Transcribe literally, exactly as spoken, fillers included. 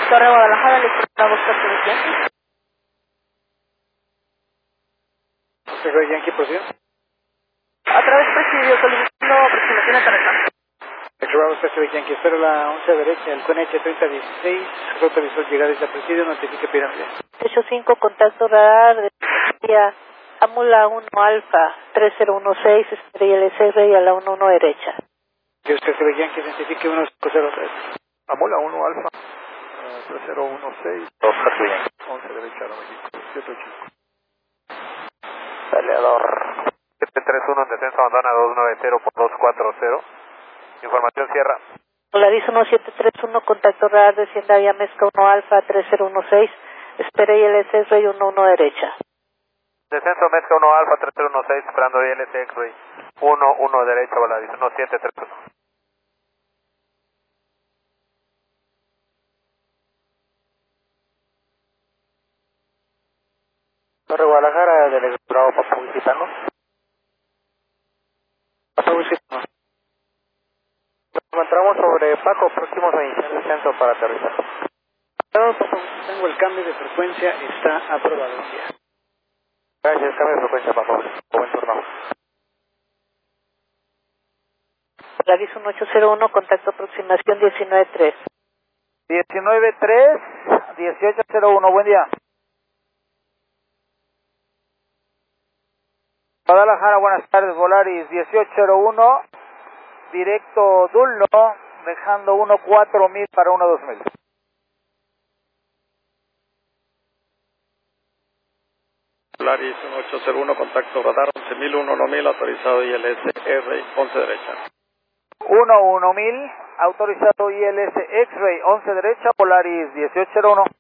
Torre Guadalajara, le presentamos X-Ray Yankee. X-Ray Yankee, por cierto. A través de presidio, solicitando aproximación a Taraján. X-Ray X-Ray Yankee, espero la once derecha, el Q N H treinta dieciséis, ruta visual llegar desde presidio, notifique pirámide. ochenta y cinco, contacto radar de vía Amula uno Alfa, tres cero uno seis, estrella L C R y a la uno uno derecha. Que usted se ve Yankee, identifique uno cinco cero tres. Amula uno Alfa, uh, tres cero uno seis, dos Yankee. once derecha, no México, siete ocho cinco. Peleador. siete tres uno en descenso, abandona dos nueve cero por dos cuatro cero. Información cierra. Polaris uno siete tres uno, contacto radar, descienda vía Mezca uno Alfa, tres cero uno seis, espera I L C R y uno uno derecha. Descenso Mezca uno Alfa, tres cero uno seis, esperando I L C X-Ray uno uno derecha, Polaris uno siete tres uno. Torre Guadalajara, del Bravo Papuquitano. Papuquitano. Nos encontramos sobre Paco, próximos a iniciar descenso para aterrizar. Tengo el cambio de frecuencia, está aprobado. Gracias, cambio de frecuencia, Paco. Buen turno. Polaris uno ocho cero uno, contacto aproximación diecinueve tres. diecinueve tres, dieciocho cero uno, buen día. Guadalajara, buenas tardes, Volaris dieciocho cero uno, directo Dulno, dejando uno cuatro mil para uno dos mil. Volaris uno ocho cero uno, contacto radar once mil, uno uno mil, autorizado I L S R, once derecha. uno uno mil, autorizado I L S X-Ray, once derecha, Polaris dieciocho cero uno.